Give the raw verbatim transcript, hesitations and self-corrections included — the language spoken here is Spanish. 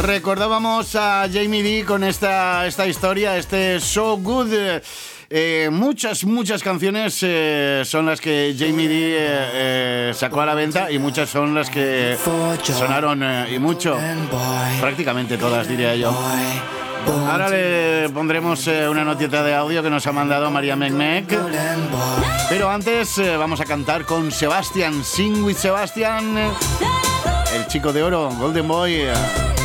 Recordábamos a Jamie D con esta, esta historia, este So Good. Eh, muchas, muchas canciones eh, son las que Jamie D eh, eh, sacó a la venta y muchas son las que sonaron eh, y mucho. Prácticamente todas, diría yo. Ahora le pondremos eh, una notita de audio que nos ha mandado María Mecmec. Pero antes eh, vamos a cantar con Sebastián. Sing with Sebastián. El chico de oro, Golden Boy.